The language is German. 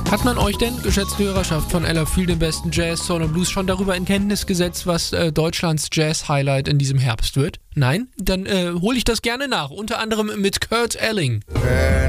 Hat man euch denn, geschätzte Hörerschaft von Ella Fühl, den besten Jazz, Soul und Blues, schon darüber in Kenntnis gesetzt, was Deutschlands Jazz-Highlight in diesem Herbst wird? Nein? Dann hole ich das gerne nach, unter anderem mit Kurt Elling.